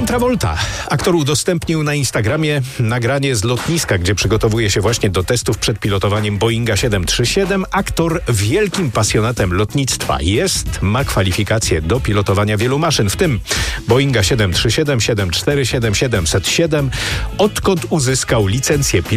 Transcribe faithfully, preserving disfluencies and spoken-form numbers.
Travolta. Aktor udostępnił na Instagramie nagranie z lotniska, gdzie przygotowuje się właśnie do testów przed pilotowaniem Boeinga siedem trzy siedem. Aktor wielkim pasjonatem lotnictwa jest, ma kwalifikacje do pilotowania wielu maszyn, w tym Boeinga siedem trzy siedem, siedem cztery siedem, siedemset siedem, odkąd uzyskał licencję pilotażową.